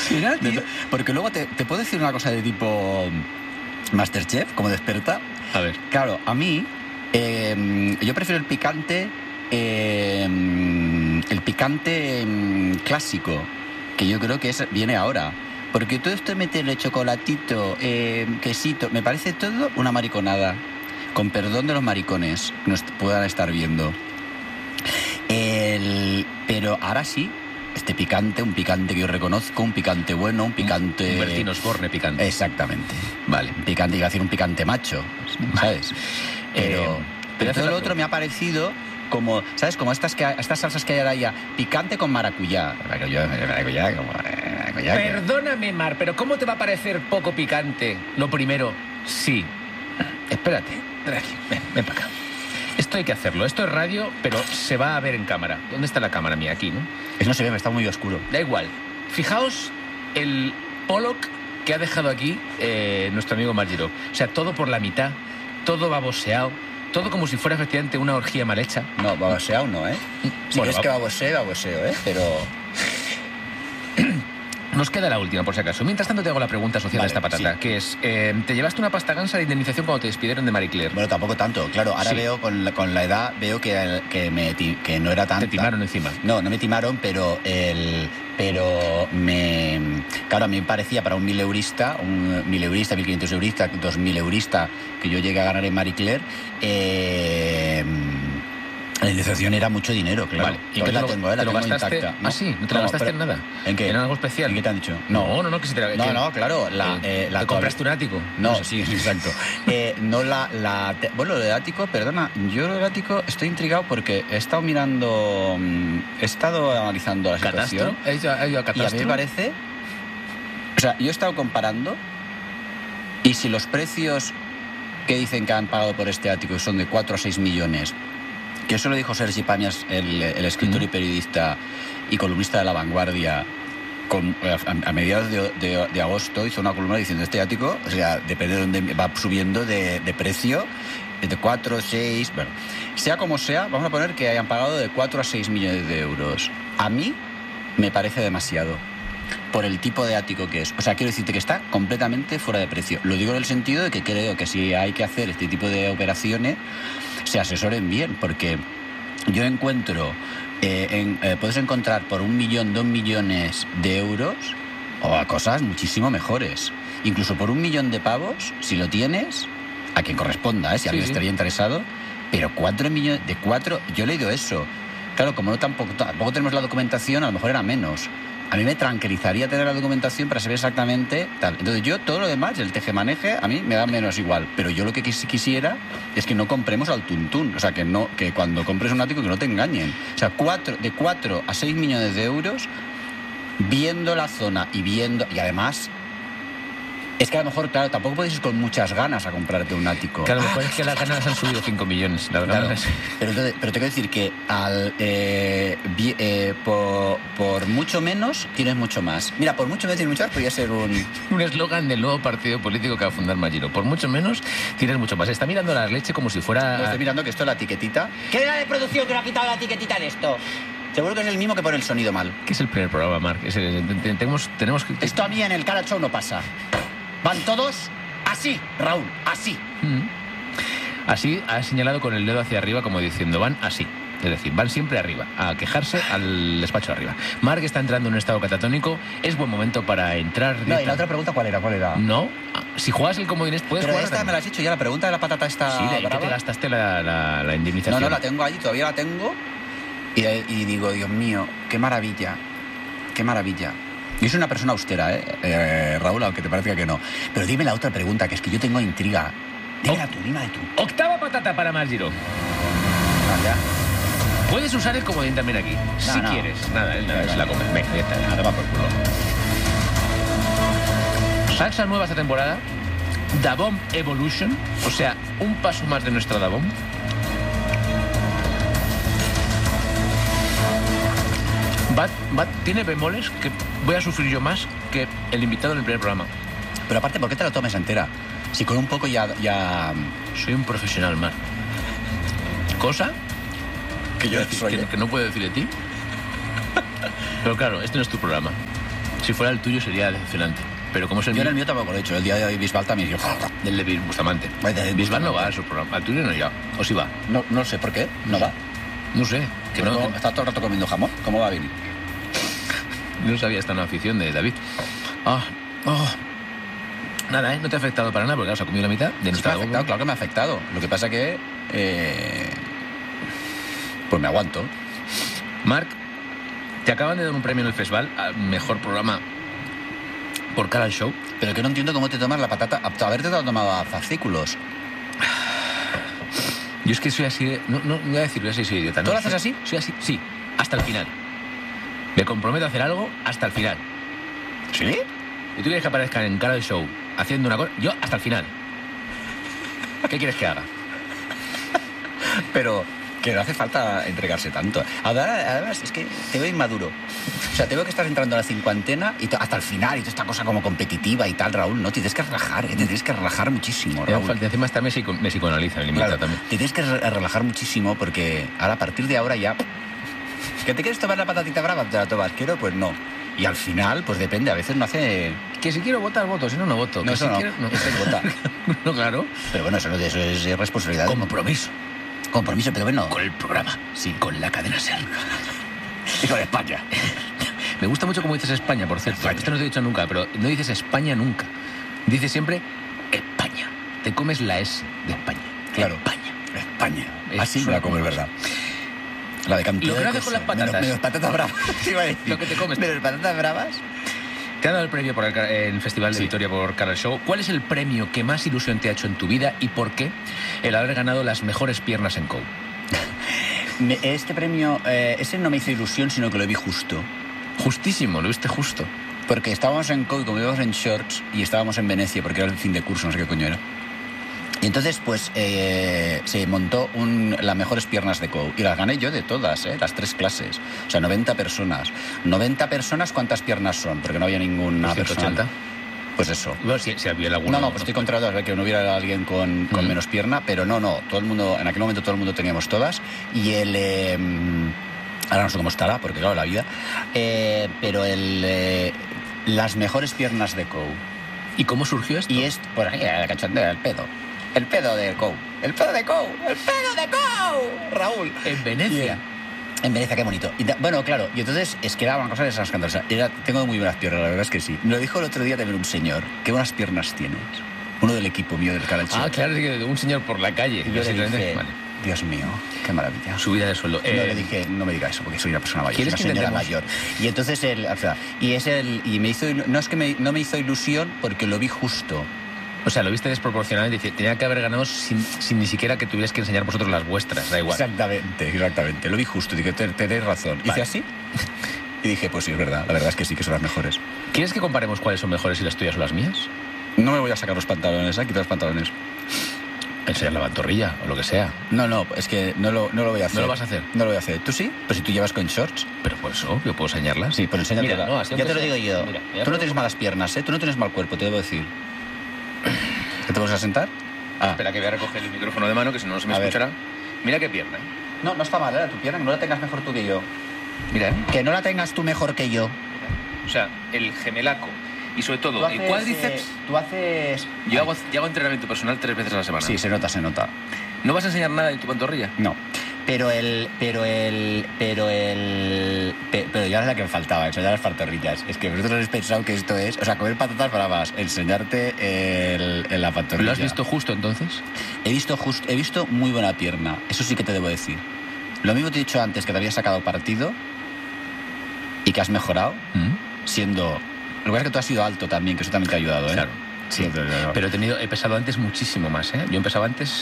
Será, tío. Porque luego te puedo decir una cosa de tipo Masterchef, como desperta. A ver. Claro, a mí, yo prefiero el picante clásico, que yo creo que viene ahora. Porque todo esto de meterle chocolatito, quesito, me parece todo una mariconada. Con perdón de los maricones que nos puedan estar viendo. Pero ahora sí, un picante que yo reconozco, un picante bueno, un picante... Un Bertino Osborne picante. Exactamente. Vale, un picante, iba a decir un picante macho, ¿sabes? Pero todo lo otro me ha parecido como, ¿sabes? Como estas salsas que hay ahora ya, picante con maracuyá. Maracuyá. Perdóname, Mar, pero ¿cómo te va a parecer poco picante? Lo primero, sí. Espérate, ven aquí, ven para acá. Esto hay que hacerlo, esto es radio, pero se va a ver en cámara. ¿Dónde está la cámara mía? Aquí, ¿no? No se ve, está muy oscuro. Da igual. Fijaos el Pollock que ha dejado aquí nuestro amigo Margiro. O sea, todo por la mitad, todo baboseado, todo como si fuera efectivamente una orgía mal hecha. No, baboseado no, ¿eh? Si bueno, es que baboseo, ¿eh? Pero... Nos queda la última, por si acaso. Mientras tanto te hago la pregunta social de esta patata, sí. Que es, ¿te llevaste una pasta gansa de indemnización cuando te despidieron de Marie Claire? Bueno, tampoco tanto. Claro, ahora veo, con la edad, veo que no era tanta. Te timaron encima. No me timaron, pero claro, a mí me parecía para un 1.000 eurista, 1.500 eurista, 2.000 eurista que yo llegué a ganar en Marie Claire, la indemnización era mucho dinero, claro. Vale. ¿Y qué la tengo gastaste? Intacta. ¿Ah, sí? ¿No te la gastaste en nada? ¿En qué? ¿En algo especial? ¿En qué te han dicho? No, que se te la... No, claro. ¿Te compraste un ático? No, sí, exacto. Bueno, lo del ático, perdona, yo lo del ático estoy intrigado porque he estado analizando la situación. ¿Ha ido a catastro? Y a mí me parece... O sea, yo he estado comparando y si los precios que dicen que han pagado por este ático son de 4 a 6 millones... Que eso lo dijo Sergi Pàmies, el escritor y periodista y columnista de La Vanguardia, a mediados de agosto hizo una columna diciendo este ático, o sea, depende de dónde va subiendo de precio, de 4, 6... Bueno, sea como sea, vamos a poner que hayan pagado de 4 a 6 millones de euros. A mí me parece demasiado por el tipo de ático que es. O sea, quiero decirte que está completamente fuera de precio. Lo digo en el sentido de que creo que si hay que hacer este tipo de operaciones, se asesoren bien, porque yo encuentro, puedes encontrar por 1 millón, 2 millones de euros o cosas muchísimo mejores. Incluso por 1 millón de pavos, si lo tienes, a quien corresponda, si alguien estaría interesado, pero 4 millones, yo he leído eso. Claro, como tampoco tenemos la documentación, a lo mejor era menos. A mí me tranquilizaría tener la documentación para saber exactamente tal. Entonces yo, todo lo demás, el tejemaneje, a mí me da menos igual. Pero yo lo que quisiera es que no compremos al tuntún. O sea, que cuando compres un ático que no te engañen. O sea, de 4 a 6 millones de euros, viendo la zona y además... Es que a lo mejor, claro, tampoco puedes ir con muchas ganas a comprarte un ático. Claro, a lo mejor es que las ganas han subido 5 millones. Las ganas. Claro. Pero te quiero decir que por mucho menos tienes mucho más. Mira, por mucho menos tienes mucho más, podría ser un eslogan del nuevo partido político que va a fundar Margiro. Por mucho menos tienes mucho más. Está mirando la leche como si fuera... No, estoy mirando que esto es la etiquetita. ¿Qué era de producción que no ha quitado la etiquetita de esto? Seguro que es el mismo que pone el sonido mal. ¿Qué es el primer programa, Marc? Tenemos que... Esto a mí en el Cara Show no pasa. Van todos así, Raúl, así. Así ha señalado con el dedo hacia arriba como diciendo, van así. Es decir, van siempre arriba, a quejarse al despacho de arriba. Marc está entrando en un estado catatónico. Es buen momento para entrar... No, y la otra pregunta, ¿cuál era? No, si juegas el comodín puedes pero jugar... Pero esta me la has hecho ya, la pregunta de la patata está... Sí, ¿de qué te gastaste la indemnización? No, la tengo allí, todavía la tengo. Y digo, Dios mío, qué maravilla. Yo soy una persona austera, Raúl, aunque te parezca que no. Pero dime la otra pregunta, que es que yo tengo intriga. Dímela tú. Octava patata para Margiro. Ya. Puedes usar el comodín también aquí, si quieres. Nada, se la come. Venga, ya está. Nada, va por culo. Salsa nueva esta temporada. Da Bomb Evolution. O sea, un paso más de nuestra Da Bomb. Tiene bemoles que voy a sufrir yo más que el invitado en el primer programa. Pero aparte, ¿por qué te la tomes entera? Si con un poco ya... Soy un profesional, Mar. Cosa que yo que no puedo decir de ti. Pero claro, este no es tu programa. Si fuera el tuyo sería decepcionante. Pero como es el Yo en mío, el mío tampoco lo he hecho. El día de hoy Bisbal también. Yo, del de Bustamante. Bisbal no va a su programa. Al tuyo no irá. ¿O sí va? no sé por qué. No va. No sé. Que Pues no, está todo el rato comiendo jamón. ¿Cómo va a venir? no sabía esta nueva afición de David. Nada, ¿eh? No te ha afectado para nada porque claro, se ha comido la mitad de Sí, me nuestra ha afectado, claro que me ha afectado. Lo que pasa que... pues me aguanto. Marc, te acaban de dar un premio en el festival al mejor programa por cara al show. Pero que no entiendo cómo te tomas la patata. Haberte tomado a fascículos. Yo es que soy así de... No voy a decir, voy a ser idiota. ¿Tú lo haces así? Soy así, sí. Hasta el final. Me comprometo a hacer algo hasta el final. ¿Sí? Y tú quieres que aparezca en cara del show haciendo una cosa... Yo hasta el final. ¿Qué quieres que haga? Pero que no hace falta entregarse tanto. Además, es que te veo inmaduro. O sea, te veo que estás entrando a la cincuentena y hasta el final y toda esta cosa como competitiva y tal, Raúl. No, te tienes que relajar, ¿eh? Te tienes que relajar muchísimo, Raúl. Encima está me psicoanaliza, me limita Claro, también. te tienes que relajar muchísimo porque ahora, a partir de ahora ya... ¿Que te quieres tomar la patatita brava? ¿Te la tomas? ¿Quiero? Pues no. Y al final, pues depende, a veces no hace... Que si quiero votar, voto, si no, no voto. No, Que eso si no, quiero, eso es votar. No, claro. Pero bueno, eso es responsabilidad. Compromiso. Compromiso, pero bueno... Con el programa. Sí. Con la cadena SER. Y con España. Me gusta mucho cómo dices España, por cierto. España. Esto no te he dicho nunca, pero no dices España nunca. Dices siempre España. Te comes la S de España. Claro. España. España. Es Así me la como, es una verdad. La de cantidad Lo que de haces con cosas. las patatas. Menos patatas bravas. Te iba a decir. Lo que te comes. Menos patatas bravas. Te ha dado el premio por el Festival de Sí. Vitoria por Cara al Show. ¿Cuál es el premio que más ilusión te ha hecho en tu vida y por qué el haber ganado las mejores piernas en COU? Este premio, ese no me hizo ilusión, sino que lo vi justo. Justísimo, lo viste justo. Porque estábamos en COU, como íbamos en shorts, y estábamos en Venecia, porque era el fin de curso, no sé qué coño era. Y entonces, pues, se montó las mejores piernas de COU. Y las gané yo de todas, las 3 clases. O sea, 90 personas. 90 personas, ¿cuántas piernas son? Porque no había ninguna persona. 180. Pues eso. Bueno, si había alguna. No, pues estoy contratado a ver que no hubiera alguien con menos pierna, pero no, todo el mundo, en aquel momento todo el mundo teníamos todas. Y ahora no sé cómo estará, porque claro, la vida. Pero las mejores piernas de COU. ¿Y cómo surgió esto? Y es por ahí, la cachondea, el pedo. El pedo de COU. El pedo de COU. El pedo de COU. Raúl. En Venecia. En Venecia, qué bonito. Bueno, claro, y entonces es que era una cosa de esas escandalosas. Tengo muy buenas piernas, la verdad es que sí. Me lo dijo el otro día también un señor. Qué buenas piernas tienes. Uno del equipo mío del canal Chico. Ah, claro, es que un señor por la calle. Y yo le dije, Vale. Dios mío, qué maravilla. Subida de sueldo. No le dije, no me diga eso, porque soy una persona mayor, ¿Quieres una que señora intentemos? mayor. Y entonces y me hizo, no es que no me hizo ilusión porque lo vi justo. O sea, lo viste desproporcionado y dice, tenía que haber ganado sin ni siquiera que tuvierais que enseñar vosotros las vuestras, da igual. Exactamente. Lo vi justo, dije, tenéis razón. Vale. Hice así y dije, pues sí, es verdad, la verdad es que sí, que son las mejores. ¿Quieres que comparemos cuáles son mejores y las tuyas o las mías? No me voy a sacar los pantalones, quitar los pantalones. Enseñar la pantorrilla o lo que sea. No, es que no lo voy a hacer. ¿No lo vas a hacer? No lo voy a hacer. ¿Tú sí? Pues si tú llevas con shorts. Pero por eso, yo puedo enseñarlas. Sí, pues enséñatela. Mira, no, así ya te aunque lo digo sea- yo. Mira, Tú no tienes malas piernas, Tú no tienes mal cuerpo, te debo decir. ¿Te vas a sentar? Ah. Espera que voy a recoger el micrófono de mano, que si no, no se me A ver. escuchará. Mira qué pierna, ¿eh? No está mal, tu pierna, que no la tengas mejor tú que yo. Mira, ¿eh? Que no la tengas tú mejor que yo. O sea, el gemelaco y sobre Tú todo haces, el cuádriceps. tú haces... Yo hago entrenamiento personal 3 veces a la semana. Sí, se nota. ¿No vas a enseñar nada de tu pantorrilla? No. Pero ya es la que me faltaba, enseñar las pantorrillas. Es que vosotros habéis pensado que esto es... O sea, comer patatas bravas, enseñarte la pantorrilla. ¿Lo has visto justo entonces? He visto muy buena pierna. Eso sí que te debo decir. Lo mismo te he dicho antes, que te habías sacado partido y que has mejorado, siendo... Lo que pasa es que tú has sido alto también, que eso también te ha ayudado, ¿eh? Claro. Sí, Pero he pesado antes muchísimo más, ¿eh? Yo empezaba antes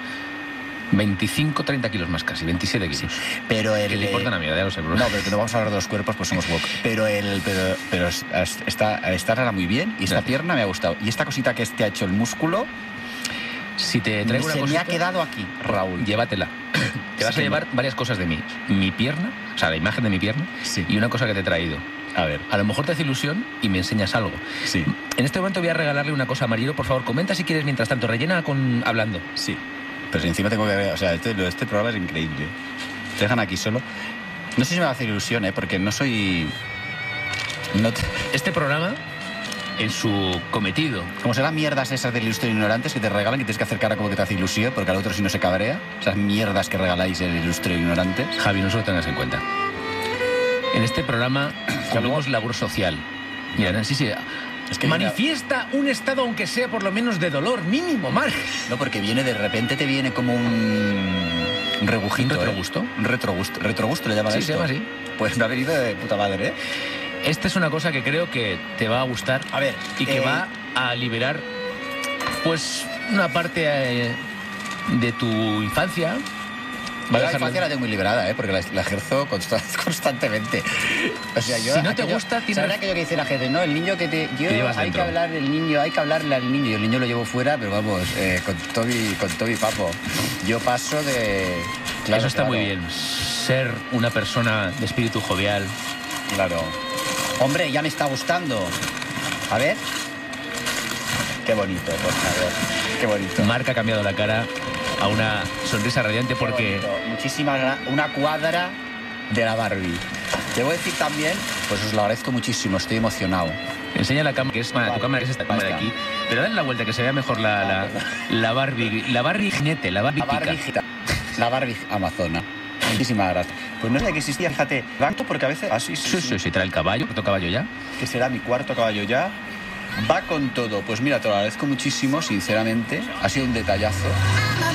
30 kilos más casi, 27 kilos. Pero ¿Qué te importan a mí? Ya lo sé, bro. No, pero que no vamos a hablar de los cuerpos, pues somos woke. Pero esta ahora muy bien y esta Gracias. pierna me ha gustado. Y esta cosita que te ha hecho el músculo, Si te traigo una se me cosita, ha quedado aquí, Raúl. llévatela. Te vas a llevar varias cosas de mí. Mi pierna, o sea, la imagen de mi pierna, Sí. y una cosa que te he traído. A ver, A lo mejor te hace ilusión y me enseñas algo. sí, En este momento voy a regalarle una cosa a Marilo. Por favor, comenta si quieres mientras tanto. Rellena hablando. sí. Pero si encima tengo que ver, o sea, este programa es increíble. Te dejan aquí solo. No sé si me va a hacer ilusión, porque no soy... Este programa, en su cometido... Como serán mierdas esas del Ilustre Ignorantes que te regalan, que tienes que hacer cara como que te hace ilusión, porque al otro si no se cabrea. Esas mierdas que regaláis en el Ilustre Ignorante. Javi, no se lo tengas en cuenta. En este programa hacemos labor social. Mira, sí. Es que manifiesta un estado, aunque sea por lo menos de dolor mínimo, margen. No, porque viene de repente, te viene como un rebujito. ¿Un retrogusto? Un retrogusto. ¿Retrogusto le llaman Sí, esto? se llama así. Pues me ha venido de puta madre, ¿eh? Esta es una cosa que creo que te va a gustar. A ver. Y que va a liberar, pues, una parte de tu infancia. La infancia la tengo muy liberada, ¿eh? Porque la ejerzo constantemente. O sea, yo... Si no te gusta... ¿Sabes aquello que dice la gente? No, el niño que te... hay que hablar del niño, hay que hablarle al niño. Y el niño lo llevo fuera, pero vamos, con Toby Papo. Yo paso de... Claro, eso está muy bien. Ser una persona de espíritu jovial. Claro. Hombre, ya me está gustando. A ver. Qué bonito, por favor. Qué bonito. Marc ha cambiado la cara a una sonrisa radiante porque... Muchísimas... Una cuadra de la Barbie. Te voy a decir también, pues os lo agradezco muchísimo, estoy emocionado. Enseña la cámara, que es tu cámara, que es esta cámara de aquí. Pero dale la vuelta, que se vea mejor la Barbie. La Barbie jinete, la Barbie pica. La Barbie amazona. Muchísimas gracias. Pues no sé que existía, fíjate, banco porque a veces... Sí, trae el caballo, ¿cuarto caballo ya? Que será mi cuarto caballo ya. Va con todo. Pues mira, te lo agradezco muchísimo, sinceramente. Ha sido un detallazo.